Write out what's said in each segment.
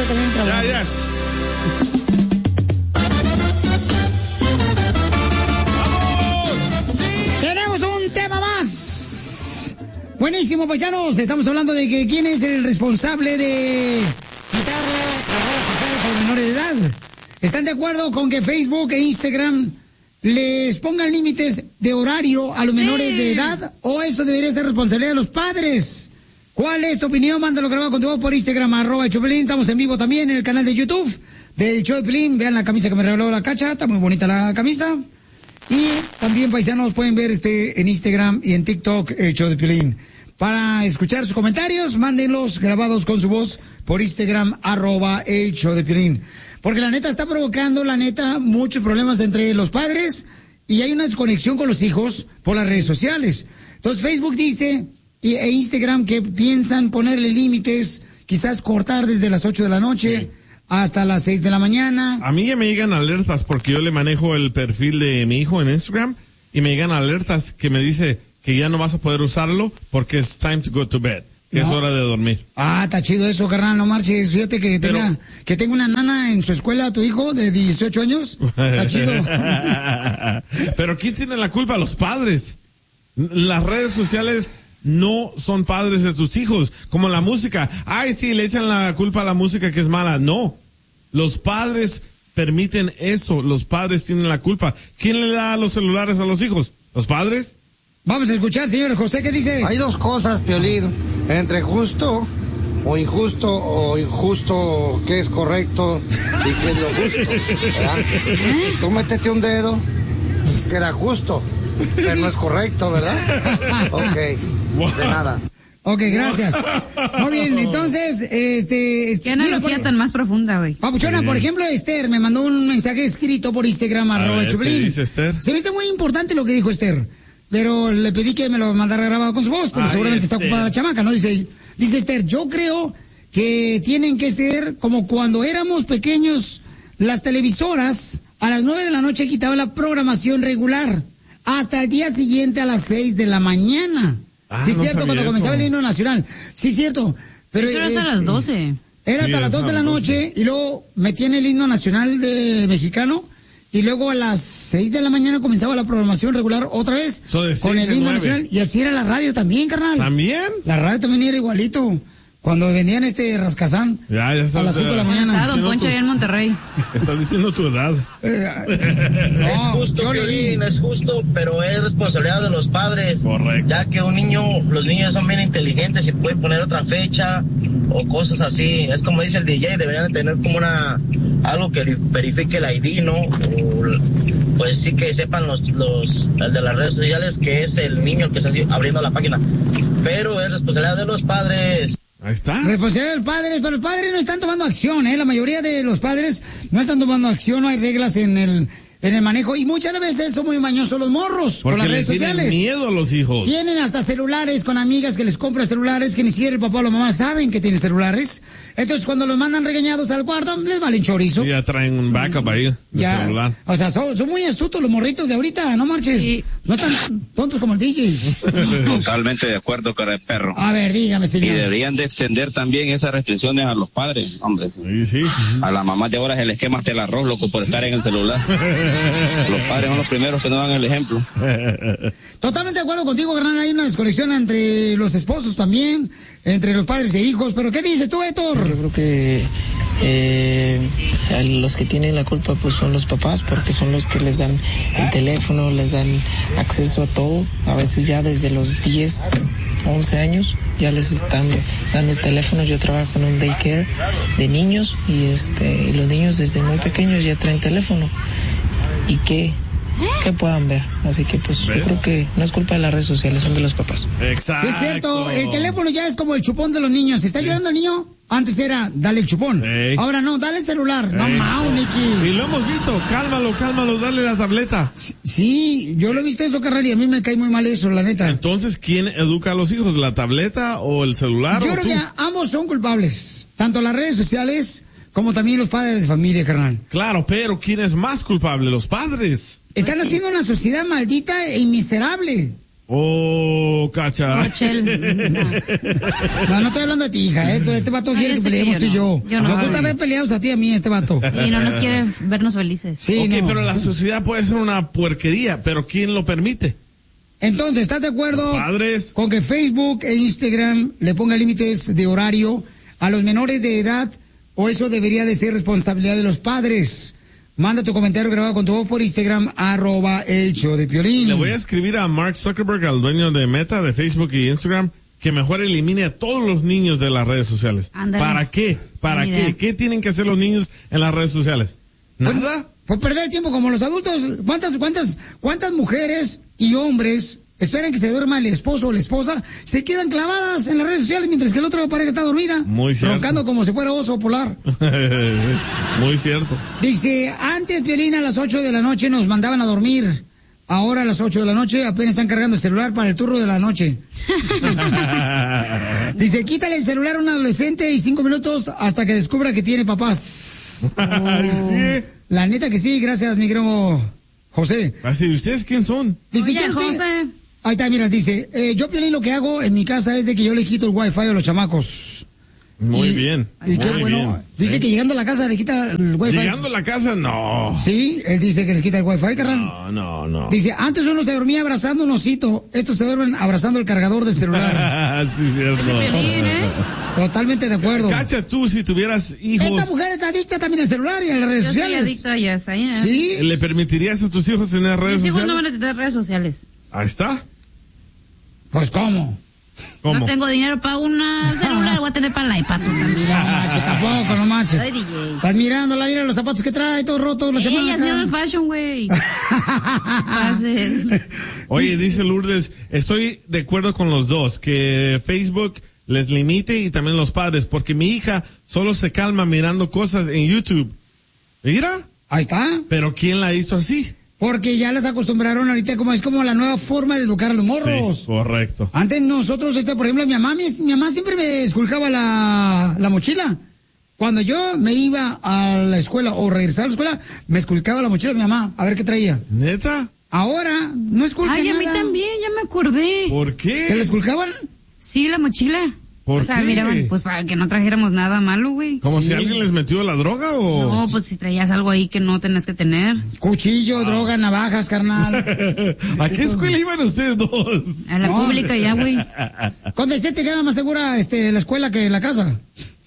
también trabajo. Ya. Tenemos un tema más. Buenísimo, paisanos. Estamos hablando de que quién es el responsable de quitar las redes sociales a los menores de edad. ¿Están de acuerdo con que Facebook e Instagram les pongan límites de horario a los menores de edad? ¿O eso debería ser responsabilidad de los padres? ¿Cuál es tu opinión? Mándalo grabado con tu voz por Instagram, @Chopelín. Estamos en vivo también en el canal de YouTube del Show de Piolín. Vean la camisa que me regaló la Cacha, está muy bonita la camisa. Y también, paisanos, pueden ver en Instagram y en TikTok el Show de Piolín. Para escuchar sus comentarios, mándenlos grabados con su voz por Instagram, @el Show de Piolín. Porque la neta está provocando, muchos problemas entre los padres y hay una desconexión con los hijos por las redes sociales. Entonces Facebook dice, e Instagram, que piensan ponerle límites, quizás cortar desde las 8 de la noche hasta las 6 de la mañana. A mí ya me llegan alertas porque yo le manejo el perfil de mi hijo en Instagram y me llegan alertas que me dice que ya no vas a poder usarlo porque es time to go to bed. Que es hora de dormir. Ah, está chido eso, carnal, no marches. Fíjate que tenga una nana en su escuela, tu hijo, de 18 años. Está chido. Pero ¿quién tiene la culpa? Los padres. Las redes sociales no son padres de tus hijos. Como la música. Ay, sí, le echan la culpa a la música que es mala. No. Los padres permiten eso. Los padres tienen la culpa. ¿Quién le da los celulares a los hijos? ¿Los padres? Vamos a escuchar, señor José, ¿qué dices? Hay dos cosas, Piolín, entre justo o injusto, qué es correcto y qué es lo justo, ¿verdad? Tú métete un dedo, que era justo, pero no es correcto, ¿verdad? Ok, de nada. Ok, gracias. Muy bien, entonces, Qué analogía tan más profunda, güey. Papuchona, por ejemplo, Esther me mandó un mensaje escrito por Instagram, ¿Qué dice Esther? Se me hizo muy importante lo que dijo Esther. Pero le pedí que me lo mandara grabado con su voz, porque seguramente está ocupada la chamaca, ¿no? Dice Esther, yo creo que tienen que ser como cuando éramos pequeños, las televisoras a las 9 de la noche quitaban la programación regular, hasta el día siguiente a las 6 de la mañana. Sí, es cierto, cuando comenzaba el himno nacional. Sí, es cierto. Pero eso era hasta las 12. Era hasta las 2 de la noche, y luego metían el himno nacional de mexicano. Y luego a las 6 de la mañana comenzaba la programación regular otra vez con el himno nacional. Y así era la radio también, carnal. ¿También? La radio también era igualito. Cuando vendían rascazán ya estás, a las 5 de la mañana. Don Poncho allá en Monterrey. Estás diciendo tu edad. Es justo, Piolín, es justo, pero es responsabilidad de los padres. Correcto. Ya que los niños son bien inteligentes y pueden poner otra fecha o cosas así. Es como dice el DJ, deberían de tener como algo que verifique el ID, ¿no? Pues sí que sepan el de las redes sociales que es el niño que está abriendo la página. Pero es responsabilidad de los padres. Ahí está. Responsabilidad de los padres, pero los padres no están tomando acción, La mayoría de los padres no están tomando acción, no hay reglas en el manejo, y muchas veces son muy mañosos los morros por las redes sociales. Tienen miedo a los hijos. Tienen hasta celulares con amigas que les compran celulares que ni siquiera el papá o la mamá saben que tienen celulares. Entonces cuando los mandan regañados al cuarto, les valen chorizo. Sí, ya traen un backup ahí de celular. O sea, son muy astutos los morritos de ahorita, no marches. Sí. No están tontos como el DJ. Totalmente de acuerdo, cara de perro. A ver, dígame, señor. Y deberían de extender también esas restricciones a los padres, hombre. Sí. A las mamás de ahora se les quema hasta el arroz, loco, por estar en el celular. Los padres son los primeros que no dan el ejemplo. Totalmente de acuerdo contigo, Hernán. Hay una desconexión entre los esposos también, entre los padres e hijos. ¿Pero qué dices tú, Héctor? Yo creo que los que tienen la culpa pues son los papás, porque son los que les dan el teléfono, les dan acceso a todo. A veces ya desde los 10, 11 años ya les están dando el teléfono. Yo trabajo en un daycare de niños y los niños desde muy pequeños ya traen teléfono. Y que puedan ver. Así que pues yo creo que no es culpa de las redes sociales, son de los papás. Exacto. Sí, es cierto, el teléfono ya es como el chupón de los niños. ¿Está llorando el niño? Antes era, dale el chupón. Ahora no, dale el celular. No, Nicky. Y lo hemos visto, cálmalo, dale la tableta. Sí, yo lo he visto eso, carnal, y a mí me cae muy mal eso, la neta. Entonces, ¿quién educa a los hijos? ¿La tableta o el celular? Yo creo que ambos son culpables. Tanto las redes sociales como también los padres de familia, carnal. Claro, pero ¿quién es más culpable? Los padres. Están haciendo una sociedad maldita e miserable. Oh, Cacha. Oh, Chel. No estoy hablando de ti, hija, Este vato quiere que peleemos tú y yo. Nos gusta ver peleados a ti y a mí, este vato. Y no nos quiere vernos felices. Sí, ok, no. pero la sociedad puede ser una puerquería, pero ¿quién lo permite? Entonces, ¿estás de acuerdo Padres. con que Facebook e Instagram le pongan límites de horario a los menores de edad, o eso debería de ser responsabilidad de los padres? Manda tu comentario grabado con tu voz por Instagram, @el-show-de-Piolín. Le voy a escribir a Mark Zuckerberg, al dueño de Meta, de Facebook y Instagram, que mejor elimine a todos los niños de las redes sociales. Ándale. ¿Para qué? ¿Para Buena qué? idea. ¿Qué tienen que hacer los niños en las redes sociales? ¿Nada? Pues perder el tiempo como los adultos. ¿Cuántas mujeres y hombres esperan que se duerma el esposo o la esposa? Se quedan clavadas en las redes sociales mientras que el otro pareja está dormida. Muy cierto. Roncando como si fuera oso polar. Muy cierto. Dice, antes, Piolín, a las 8 de la noche nos mandaban a dormir. Ahora a las 8 de la noche apenas están cargando el celular para el turno de la noche. Dice, quítale el celular a un adolescente y 5 minutos hasta que descubra que tiene papás. Sí. La neta que sí, gracias, mi querido José. Así, ¿ustedes quién son? Dice, Oye, yo no sé. José. Ahí está, mira, dice, yo, Piolín, lo que hago en mi casa es de que yo le quito el wifi a los chamacos. Muy bien. Y qué muy bueno. bien. Dice Sí. que llegando a la casa le quita el wifi. Llegando a la casa, no. Sí, él dice que les quita el wifi, carnal. No. Dice, antes uno se dormía abrazando un osito, estos se duermen abrazando el cargador del celular. Sí, cierto. Piolín, Totalmente de acuerdo. Cacha, tú si tuvieras hijos, Esta mujer está adicta también al celular y a las redes Yo soy sociales. adicto a ellas. Ahí, Sí. ¿le permitirías a tus hijos tener redes Mis hijos sociales? no van a tener redes sociales. Ahí está. Pues, ¿cómo? ¿Cómo? No tengo dinero para una celular, voy a tener para el iPad. tú también. No manches, tampoco, no manches. Soy DJ. Estás mirando la línea de los zapatos que trae, todos rotos, la Ey, chamaca. así era el fashion, güey. Pases. Oye, dice Lourdes, estoy de acuerdo con los dos, que Facebook les limite y también los padres, porque mi hija solo se calma mirando cosas en YouTube. Mira, Ahí está. pero ¿quién la hizo así? Porque ya las acostumbraron ahorita, es como la nueva forma de educar a los morros. Sí, correcto. Antes nosotros, por ejemplo, mi mamá siempre me esculcaba la mochila. Cuando yo me iba a la escuela o regresaba a la escuela, me esculcaba la mochila de mi mamá, a ver qué traía. ¿Neta? Ahora, no esculca Ay, a nada. mí también, ya me acordé. ¿Por ¿Se le qué? esculcaban? Sí, la mochila. ¿Por o sea, qué? miraban, pues para que no trajéramos nada malo, güey. ¿Como Sí. si alguien les metió la droga o...? No, pues si traías algo ahí que no tenías que tener. Cuchillo, droga, navajas, carnal. ¿A qué escuela iban ustedes dos? A la No. pública ya, güey. Con decirte que era más segura la escuela que la casa.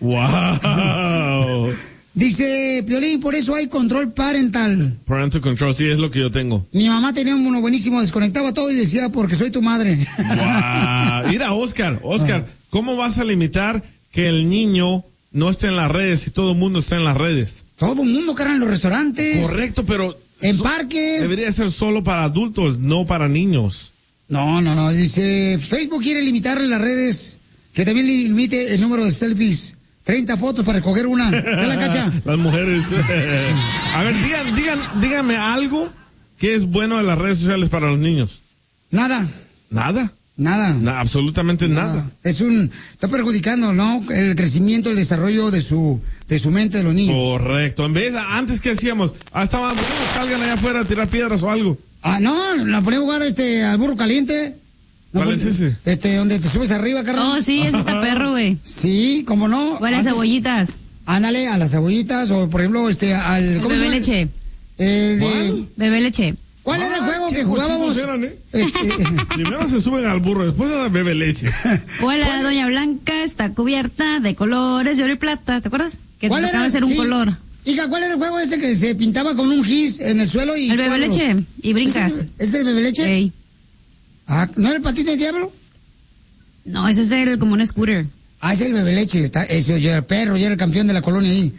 ¡Wow! Dice Piolín, por eso hay control parental. Parental control, sí, es lo que yo tengo. Mi mamá tenía uno buenísimo, desconectaba todo y decía, porque soy tu madre. ¡Wow! Mira, Oscar, ¿cómo vas a limitar que el niño no esté en las redes si todo el mundo está en las redes? Todo el mundo, cara, en los restaurantes. Correcto, pero... En parques. Debería ser solo para adultos, no para niños. No. Dice, Facebook quiere limitarle las redes, que también limite el número de selfies. 30 fotos para escoger una. ¿Te la cacha? Las mujeres. A ver, díganme algo que es bueno de las redes sociales para los niños. Nada. Nada. Absolutamente nada. Está perjudicando, ¿no? El crecimiento, el desarrollo de su mente de los niños. Correcto. En vez, antes que hacíamos, estaban, bueno, salgan allá afuera a tirar piedras o algo. No, la ponía a jugar al burro caliente. No, ¿Cuál es ese? Donde te subes arriba, carnal. Oh, sí, ese está perro, güey. Sí, ¿cómo no? O a las cebollitas. Ándale, a las cebollitas, o por ejemplo, al... El ¿cómo se bebé llama? leche. El de... ¿Cuál? Bebé leche. ¿Cuál era el juego qué que jugábamos? cochinos eran, Primero se suben al burro, después a la bebé leche. Hola, doña Blanca está cubierta de colores de oro y plata. ¿Te acuerdas? Que te tocaba hacer un Sí. color. Hija, ¿cuál era el juego ese que se pintaba con un gis en el suelo y... El bebé cuadros? leche. Y brincas. ¿Es el bebé leche? Ey. ¿No era el patito de diablo? No, ese es como un scooter. Es el bebé leche. Ese ya era el perro, ya era el campeón de la colonia ahí.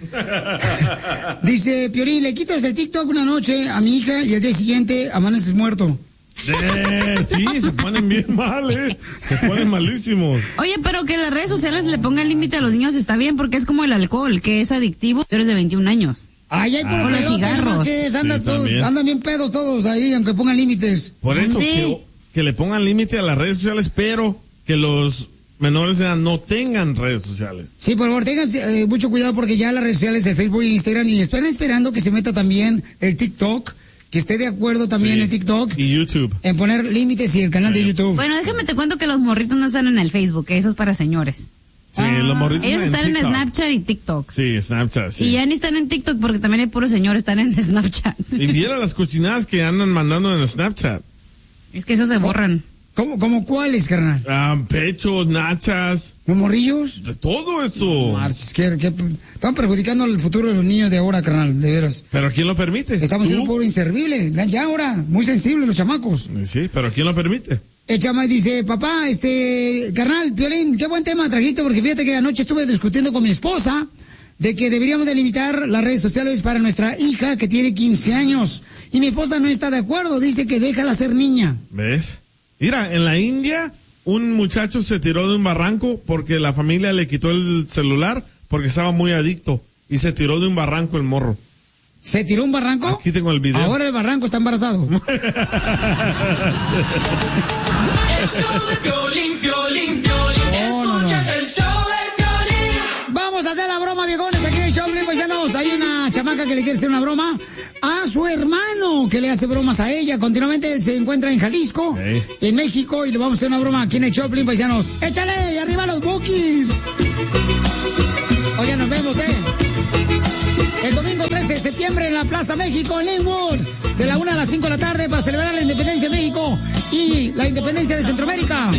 Dice, Piolín, le quitas el TikTok una noche a mi hija y el día siguiente amaneces muerto. Sí, se ponen bien mal, Se ponen malísimos. Oye, pero que las redes sociales le pongan límite a los niños está bien porque es como el alcohol, que es adictivo, pero es de 21 años. Ay, hay por O los pedos, cigarros. manches, Sí, también. andan bien pedos todos ahí, aunque pongan límites. Por eso, Sí. que le pongan límite a las redes sociales, pero que los menores de edad no tengan redes sociales. Sí, por favor, tengan mucho cuidado porque ya las redes sociales, el Facebook e Instagram, y están esperando que se meta también el TikTok, que esté de acuerdo también en TikTok. Y YouTube. En poner límites y el canal de YouTube. Bueno, déjame te cuento que los morritos no están en el Facebook, eso es para señores. Sí, los morritos Ellos están en TikTok. Snapchat y TikTok. Sí, Snapchat, sí. Y ya ni están en TikTok porque también hay puros señores están en Snapchat. Y viera las cocinadas que andan mandando en Snapchat. Es que eso se borran. ¿Cómo cuáles, carnal? Pechos, nachas. ¿Los morrillos? De todo eso. Marches, que están perjudicando el futuro de los niños de ahora, carnal, de veras. ¿Pero quién lo permite? Estamos ¿Tú? siendo puro inservible. Ya ahora, muy sensibles los chamacos. Sí, pero ¿quién lo permite? El chama dice, papá, carnal, Piolín, qué buen tema trajiste, porque fíjate que anoche estuve discutiendo con mi esposa de que deberíamos de limitar las redes sociales para nuestra hija que tiene 15 años. Y mi esposa no está de acuerdo, dice que déjala ser niña. ¿Ves? Mira, en la India, un muchacho se tiró de un barranco porque la familia le quitó el celular porque estaba muy adicto. Y se tiró de un barranco el morro. ¿Se tiró un barranco? Aquí tengo el video. Ahora el barranco está embarazado. Vamos a hacer la broma, viejones, aquí en el show, paisanos. Hay una chamaca que le quiere hacer una broma a su hermano, que le hace bromas a ella. Continuamente él se encuentra en Jalisco, en México, y le vamos a hacer una broma aquí en el show, paisanos. ¡Échale! ¡Arriba los Bukis! Oye, nos vemos, el domingo 13 de septiembre en la Plaza México, en Linwood, de la 1 a las 5 de la tarde, para celebrar la independencia de México y la independencia de Centroamérica.